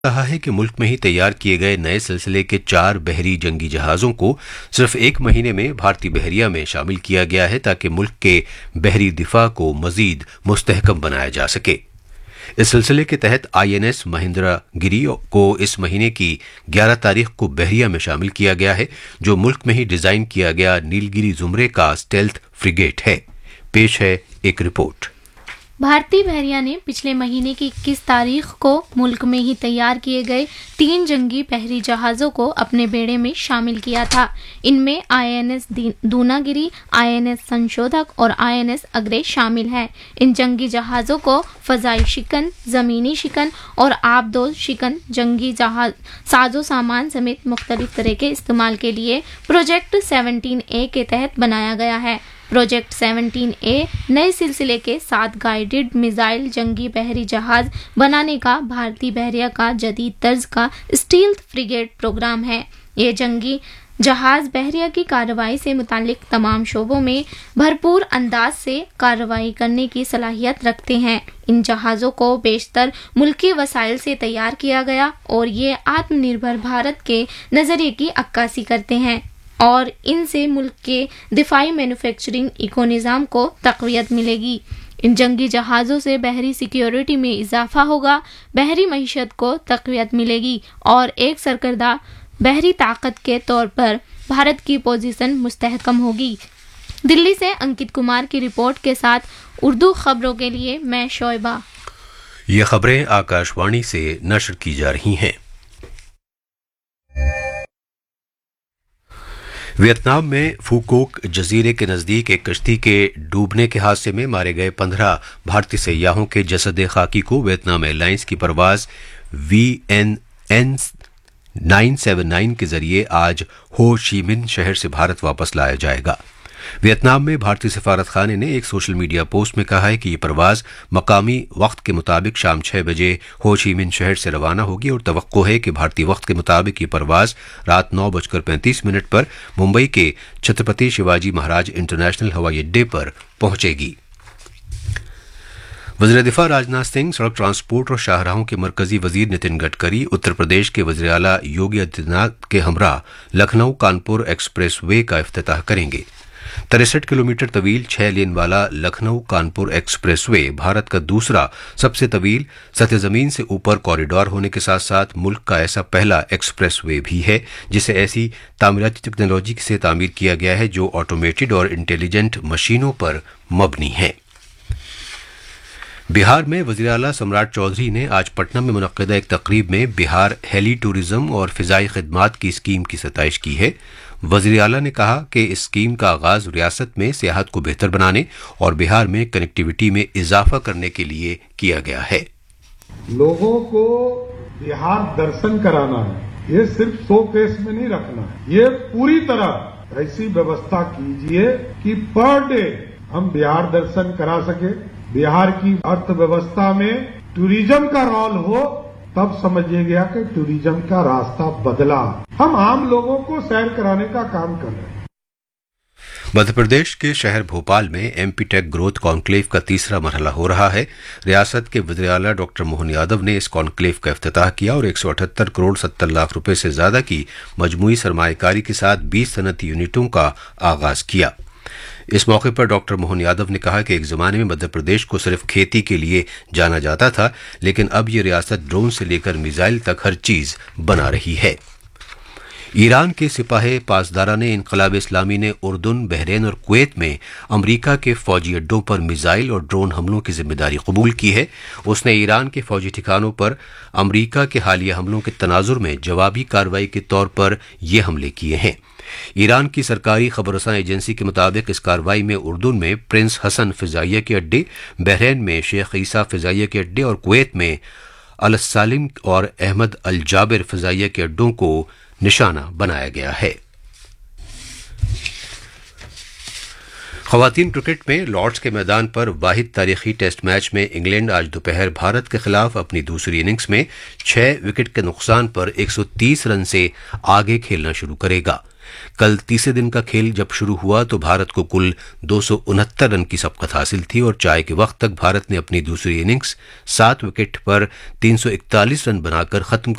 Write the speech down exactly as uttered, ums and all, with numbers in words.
कहा है कि मुल्क में ही तैयार किए गए नए सिलसिले के चार बहरी जंगी जहाजों को सिर्फ एक महीने में भारतीय बहरिया में शामिल किया गया है ताकि मुल्क के बहरी दिफा को मजीद मुस्तहकम बनाया जा सके। इस सिलसिले के तहत आईएनएस महेंद्रगिरी को इस महीने की ग्यारह तारीख को बहरिया में शामिल किया गया है, जो मुल्क में ही डिजाइन किया गया नीलगिरी जुमरे का स्टेल्थ फ्रिगेट है। पेश है एक रिपोर्ट। भारतीय बहरिया ने पिछले महीने की इक्कीस तारीख को मुल्क में ही तैयार किए गए तीन जंगी बहरी जहाज़ों को अपने बेड़े में शामिल किया था। इनमें आईएनएस दूनागिरी, आईएनएस संशोधक और आईएनएस अग्रे शामिल हैं। इन जंगी जहाज़ों को फजाई शिकन, जमीनी शिकन और आबदोज शिकन जंगी जहाज साजो सामान समेत मुख्तलिफ तरह के इस्तेमाल के लिए प्रोजेक्ट सेवनटीन ए के तहत बनाया गया है। प्रोजेक्ट सेवनटीन ए नए सिलसिले के साथ गाइडेड मिसाइल जंगी बहरी जहाज बनाने का भारतीय बहरिया का जदीद तर्ज का स्टील्थ फ्रिगेट प्रोग्राम है। ये जंगी जहाज बहरिया की कार्रवाई से मुतालिक तमाम शोबों में भरपूर अंदाज से कार्रवाई करने की सलाहियत रखते हैं। इन जहाज़ों को बेशतर मुल्की वसाइल से तैयार किया गया और ये आत्मनिर्भर भारत के नजरिए की अक्कासी करते हैं और इनसे मुल्क के दिफाई मैन्युफैक्चरिंग इको निज़ाम को तक़वियत मिलेगी। इन जंगी जहाज़ों से बहरी सिक्योरिटी में इजाफा होगा, बहरी मईशत को तक़वियत मिलेगी और एक सरकर्दा बहरी ताकत के तौर पर भारत की पोजीशन मुस्तहकम होगी। दिल्ली से अंकित कुमार की रिपोर्ट के साथ उर्दू खबरों के लिए मैं शोएबा। ये खबरें आकाशवाणी से नशर की जा रही हैं। वियतनाम में फूकोक जजीरे के नजदीक एक कश्ती के डूबने के हादसे में मारे गए पंद्रह भारतीय सैयाहों के जसद खाकी को वियतनाम एयरलाइंस की परवाज V N N nine seven nine के जरिए आज हो ची मिन शहर से भारत वापस लाया जाएगा। वियतनाम में भारतीय सफारत खाने ने एक सोशल मीडिया पोस्ट में कहा है कि ये परवाज मकामी वक्त के मुताबिक शाम छह बजे हो ची मिन शहर से रवाना होगी और तवक्को है कि भारतीय वक्त के मुताबिक ये परवाज रात नौ बजकर पैंतीस मिनट पर मुंबई के छत्रपति शिवाजी महाराज इंटरनेशनल हवाई अड्डे पर पहुंचेगी। वज़ीर दिफा राजनाथ सिंह, सड़क ट्रांसपोर्ट और शाहराहों के मरकजी वजीर नितिन गडकरी, उत्तर प्रदेश के वज़ीर आला योगी आदित्यनाथ के हमरा लखनऊ कानपुर एक्सप्रेस वे का इफ्तिताह करेंगे। तिरसठ किलोमीटर तवील छह लेन वाला लखनऊ कानपुर एक्सप्रेस वे भारत का दूसरा सबसे तवील सतह जमीन से ऊपर कॉरिडोर होने के साथ साथ मुल्क का ऐसा पहला एक्सप्रेस वे भी है जिसे ऐसी तामीराती टेक्नोलॉजी से तामीर किया गया है जो ऑटोमेटेड और इंटेलिजेंट मशीनों पर मबनी है। बिहार में वज़ीर आला सम्राट चौधरी ने आज पटना में मुनक्किदा एक तकरीब में बिहार हेली टूरिज्म और फिजाई खिदमात की स्कीम की सताइश की है। वज़ीर आला ने कहा कि इस स्कीम का आगाज रियासत में सियाहत को बेहतर बनाने और बिहार में कनेक्टिविटी में इजाफा करने के लिए किया गया है। लोगों को बिहार दर्शन कराना है, ये सिर्फ शो केस में नहीं रखना है, ये पूरी तरह ऐसी व्यवस्था कीजिए कि पर डे हम बिहार दर्शन करा सके। बिहार की अर्थव्यवस्था में टूरिज्म का रोल हो, तब समझिए गया कि टूरिज्म का रास्ता बदला। हम आम लोगों को सैर कराने का काम कर रहे हैं। मध्य प्रदेश के शहर भोपाल में एमपी टेक ग्रोथ कॉन्क्लेव का तीसरा मरहला हो रहा है। रियासत के वज़ीर आला डॉक्टर मोहन यादव ने इस कॉन्क्लेव का इफ्तिताह किया और एक सौ अठहत्तर करोड़ सत्तर लाख रुपए से ज्यादा की मजमूई सरमायाकारी के साथ बीस सनती यूनिटों का आगाज किया। इस मौके पर डॉक्टर मोहन यादव ने कहा कि एक जमाने में मध्य प्रदेश को सिर्फ खेती के लिए जाना जाता था, लेकिन अब ये रियासत ड्रोन से लेकर मिसाइल तक हर चीज बना रही है। ईरान के सिपाही पासदारा ने इनकलाब इस्लामी ने उर्दून, बहरीन और कुवैत में अमरीका के फौजी अड्डों पर मिसाइल और ड्रोन हमलों की जिम्मेदारी कबूल की है। उसने ईरान के फौजी ठिकानों पर अमरीका के हालिया हमलों के तनाजुर में जवाबी कार्रवाई के तौर पर ये हमले किए हैं। ईरान की सरकारी खबरसां एजेंसी के मुताबिक इस कार्रवाई में उर्दून में प्रिंस हसन फिजाइया के अड्डे, बहरीन में शेख ईसा फिजाइया के अड्डे और कुवैत में अल सालिम और अहमद अल जाबिर फिजाइया के अड्डों को निशाना बनाया गया है। खवातीन क्रिकेट में लॉर्ड्स के मैदान पर वाहिद तारीखी टेस्ट मैच में इंग्लैंड आज दोपहर भारत के खिलाफ अपनी दूसरी इनिंग्स में छह विकेट के नुकसान पर एक सौ तीस रन से आगे खेलना शुरू करेगा। कल तीसरे दिन का खेल जब शुरू हुआ तो भारत को कुल दो सौ उनहत्तर रन की सबकत हासिल थी और चाय के वक्त तक भारत ने अपनी दूसरी इनिंग्स सात विकेट पर तीन सौ इकतालीस रन बनाकर खत्म